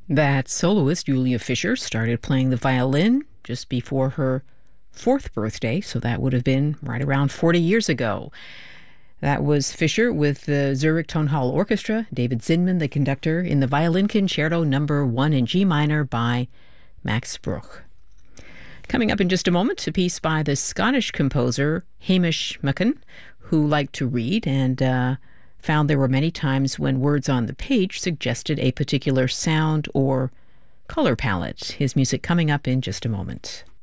That soloist, Julia Fischer, started playing the violin just before her fourth birthday, so that would have been right around 40 years ago. That was Fischer with the Zurich Tonhalle Orchestra, David Zinman, the conductor, in the Violin Concerto No. 1 in G minor by Max Bruch. Coming up in just a moment, a piece by the Scottish composer Hamish Machan, who liked to read and found there were many times when words on the page suggested a particular sound or color palette. His music coming up in just a moment.